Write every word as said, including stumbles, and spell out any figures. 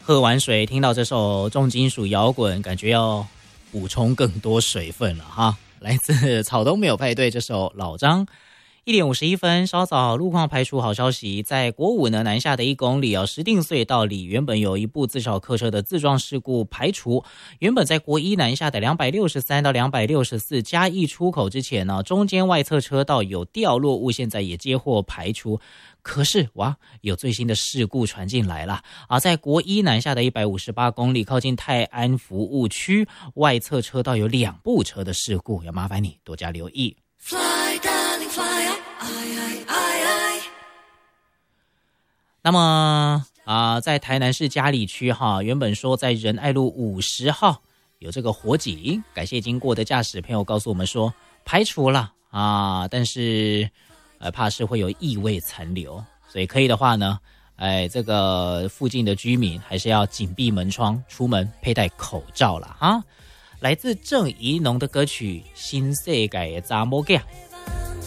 喝完水，听到这首重金属摇滚，感觉要补充更多水分了哈。来自草东没有派对这首老张。一点五十一分，稍早路况排除好消息，在国五呢南下的一公里哦，石碇隧道里原本有一部自小客车的自撞事故排除。原本在国一南下的两百六十三到两百六十四嘉义出口之前呢，中间外侧车道有掉落物，现在也接获排除。可是哇，有最新的事故传进来了啊！在国一南下的一百五十八公里，靠近泰安服务区外侧车道有两部车的事故，要麻烦你多加留意。Fly, darling, fly, I, I, I, I. 那么啊，在台南市嘉里区哈，原本说在仁爱路五十号有这个火警，感谢经过的驾驶朋友告诉我们说排除了啊，但是呃怕是会有异味残留，所以可以的话呢，哎，这个附近的居民还是要紧闭门窗，出门佩戴口罩了哈。来自郑宜农的歌曲《新世界的查某囝》。